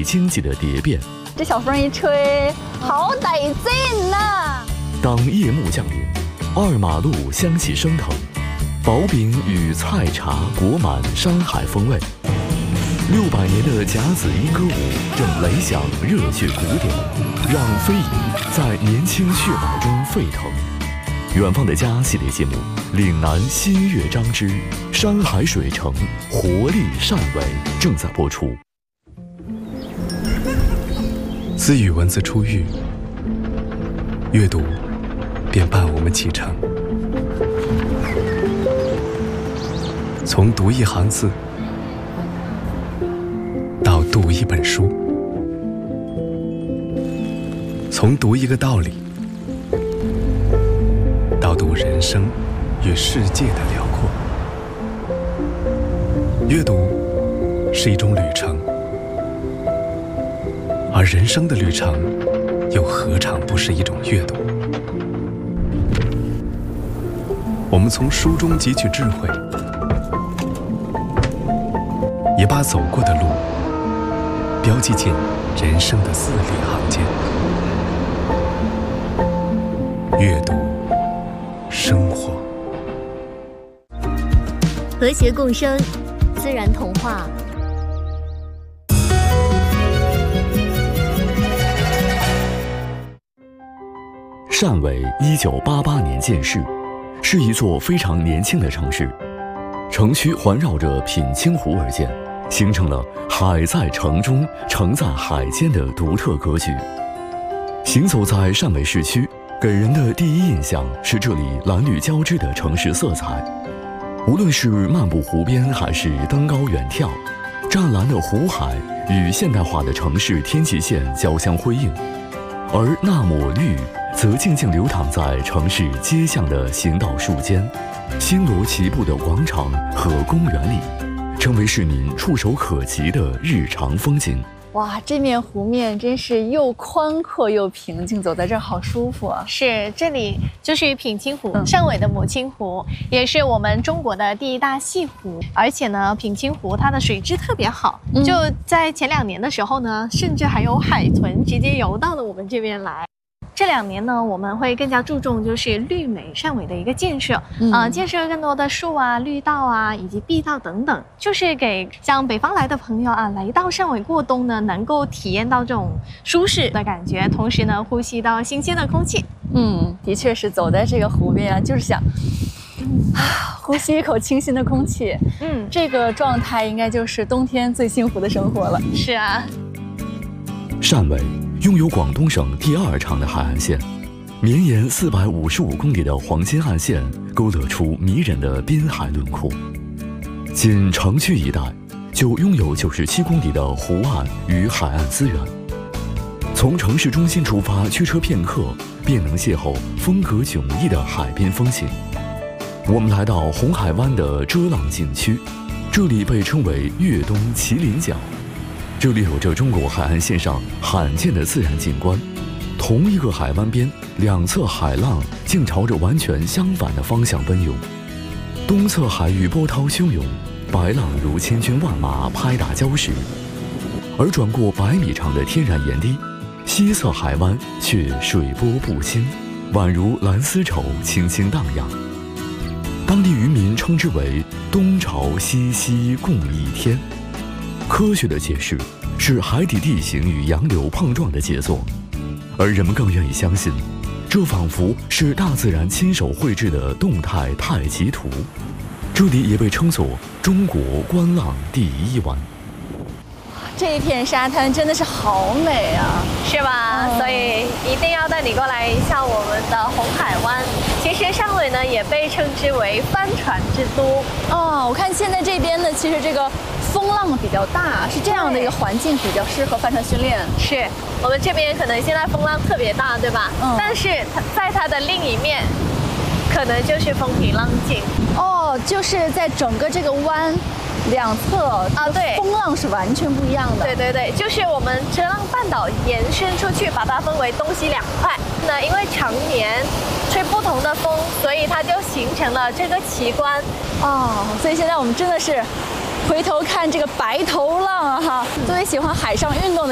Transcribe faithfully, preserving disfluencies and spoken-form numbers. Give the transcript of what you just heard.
经济的蝶变。 这小风一吹，好得劲呐！ 当夜幕降临，二马路香气升腾，薄饼与菜茶裹满山海风味。六百年的甲子音歌舞正雷响热血鼓点，让非遗在年轻血脉中沸腾。远方的家系列节目《岭南新乐章之山海水城活力汕尾》正在播出。 自与文字初遇，阅读便伴我们启程。从读一行字到读一本书，从读一个道理到读人生与世界的辽阔。阅读是一种旅程，而人生的旅程又何尝不是一种阅读？我们从书中汲取智慧，也把走过的路标记进人生的字里行间。阅读生活， 和谐共生，自然童话。 汕尾一九八八年建市，是一座非常年轻的城市。城区环绕着品清湖而建，形成了海在城中，城在海间的独特格局。行走在汕尾市区，给人的第一印象是这里蓝绿交织的城市色彩。无论是漫步湖边，还是登高远眺，湛蓝的湖海与现代化的城市天际线交相辉映，而那抹绿则静静流淌在城市街巷的行道树间、星罗棋布的广场和公园里，成为市民触手可及的日常风景。 哇，这面湖面真是又宽阔又平静，走在这儿好舒服啊！ 是，这里就是品清湖， 嗯汕尾的母亲湖，也是我们中国的第一大西湖。而且呢，品清湖它的水质特别好， 嗯就在前两年的时候呢，甚至还有海豚直接游到了我们这边来。这两年呢，我们会更加注重就是绿美汕尾的一个建设， 嗯呃，建设更多的树啊、绿道啊，以及碧道等等，就是给像北方来的朋友啊，来到汕尾过冬呢，能够体验到这种舒适的感觉，同时呢，呼吸到新鲜的空气。 嗯，的确是走在这个湖边啊，就是想啊，呼吸一口清新的空气。 嗯， 这个状态应该就是冬天最幸福的生活了。 是啊， 汕尾拥有广东省第二长的海岸线，绵延四百五十五公里的黄金岸线勾勒出迷人的滨海轮廓。仅城区一带就拥有九十七公里的湖岸与海岸资源。从城市中心出发，驱车片刻便能邂逅风格迥异的海边风情。我们来到红海湾的遮浪景区，这里被称为粤东麒麟角。这里有着中国海岸线上罕见的自然景观，同一个海湾边，两侧海浪竟朝着完全相反的方向奔涌。东侧海域波涛汹涌，白浪如千军万马拍打礁石，而转过百米长的天然岩堤，西侧海湾却水波不兴，宛如蓝丝绸轻轻荡漾。当地渔民称之为东潮西溪共一天。科学的解释是海底地形与洋流碰撞的杰作，而人们更愿意相信，这仿佛是大自然亲手绘制的动态太极图。这里也被称作中国观浪第一湾。 这一片沙滩真的是好美啊， 是吧？ 哦所以一定要带你过来一下我们的红海湾。其实汕尾呢也被称之为帆船之都。 哦，我看现在这边呢，其实这个风浪比较大，是这样的一个环境比较适合帆船训练。 是我们这边可能现在风浪特别大，对吧？ 嗯但是它在它的另一面，可能就是风平浪静。 哦，就是在整个这个湾两侧啊对风浪是完全不一样的。 对对对，就是我们遮浪半岛延伸出去，把它分为东西两块。那因为常年吹不同的风，所以它就形成了这个奇观。 哦，所以现在我们真的是回头看这个白头浪啊哈。作为喜欢海上运动的